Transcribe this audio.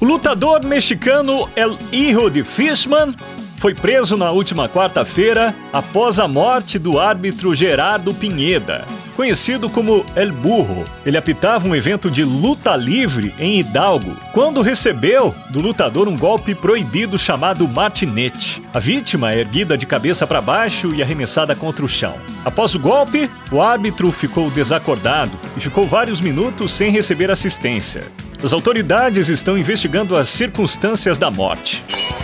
O lutador mexicano El Hijo de Fishman foi preso na última quarta-feira após a morte do árbitro Gerardo Pinheda, conhecido como El Burro. Ele apitava um evento de luta livre em Hidalgo, quando recebeu do lutador um golpe proibido chamado martinete. A vítima é erguida de cabeça para baixo e arremessada contra o chão. Após o golpe, o árbitro ficou desacordado e ficou vários minutos sem receber assistência. As autoridades estão investigando as circunstâncias da morte.